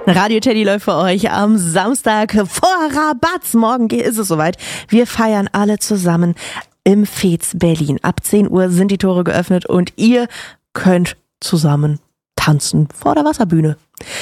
Radio Teddy läuft für euch am Samstag vor Rabatz. Morgen ist es soweit. Wir feiern alle zusammen im Fez Berlin. Ab 10 Uhr sind die Tore geöffnet und ihr könnt zusammen tanzen vor der Wasserbühne.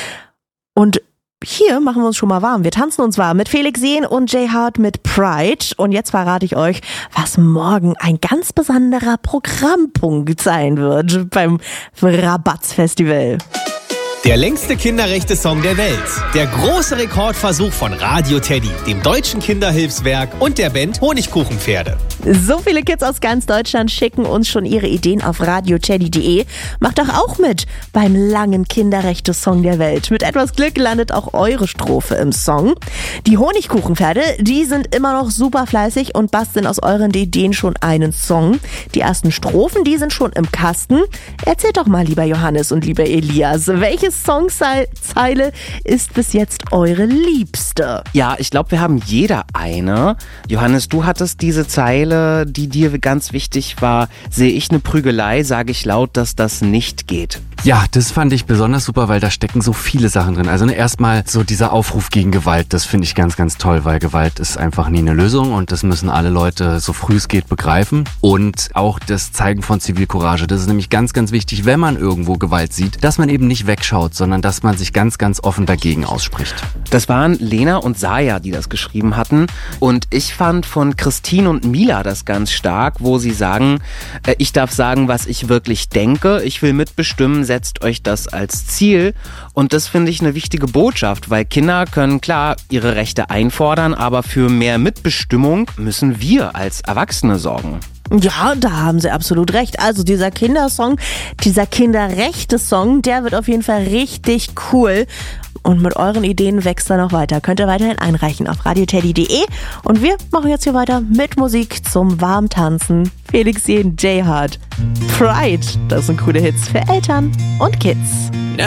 Und hier machen wir uns schon mal warm. Wir tanzen uns warm mit Felix Jähn und Jay Hart mit Pride. Und jetzt verrate ich euch, was morgen ein ganz besonderer Programmpunkt sein wird beim Rabatz-Festival. Der längste Kinderrechte-Song der Welt. Der große Rekordversuch von Radio Teddy, dem Deutschen Kinderhilfswerk und der Band Honigkuchenpferde. So viele Kids aus ganz Deutschland schicken uns schon ihre Ideen auf radioteddy.de. Macht doch auch mit beim langen Kinderrechte-Song der Welt. Mit etwas Glück landet auch eure Strophe im Song. Die Honigkuchenpferde, die sind immer noch super fleißig und basteln aus euren Ideen schon einen Song. Die ersten Strophen, die sind schon im Kasten. Erzählt doch mal, lieber Johannes und lieber Elias, welche Songzeile ist bis jetzt eure liebste? Ja, ich glaube, wir haben jeder eine. Johannes, du hattest diese Zeile, die dir ganz wichtig war. Sehe ich eine Prügelei, sage ich laut, dass das nicht geht. Ja, das fand ich besonders super, weil da stecken so viele Sachen drin. Also erstmal so dieser Aufruf gegen Gewalt, das finde ich ganz, ganz toll, weil Gewalt ist einfach nie eine Lösung und das müssen alle Leute so früh es geht begreifen. Und auch das Zeigen von Zivilcourage, das ist nämlich ganz, ganz wichtig, wenn man irgendwo Gewalt sieht, dass man eben nicht wegschaut, sondern dass man sich ganz, ganz offen dagegen ausspricht. Das waren Lena und Saya, die das geschrieben hatten. Und ich fand von Christine und Mila das ganz stark, wo sie sagen, ich darf sagen, was ich wirklich denke, ich will mitbestimmen, setzt euch das als Ziel. Und das finde ich eine wichtige Botschaft, weil Kinder können klar ihre Rechte einfordern, aber für mehr Mitbestimmung müssen wir als Erwachsene sorgen. Ja, da haben sie absolut recht. Also dieser Kindersong, dieser Kinderrechte-Song, der wird auf jeden Fall richtig cool. Und mit euren Ideen wächst er noch weiter. Könnt ihr weiterhin einreichen auf radioteddy.de. Und wir machen jetzt hier weiter mit Musik zum Warmtanzen. Felix Jähn, Jay Hart, Pride. Das sind coole Hits für Eltern und Kids.